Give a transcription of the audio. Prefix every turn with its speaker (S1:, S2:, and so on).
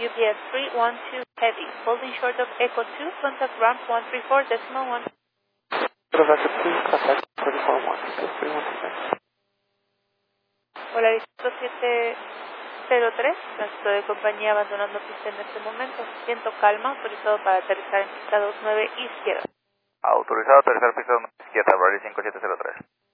S1: UPS 312 Heavy, holding short of Echo 2, contact ramp 134.1.
S2: Professor, please contact 341.
S1: Hola, distrito 703, tránsito de compañía abandonando pista en este momento. Viento calma, autorizado para aterrizar en pista 29 izquierda.
S3: Autorizado a aterrizar pista 29 izquierda, Brady 5703.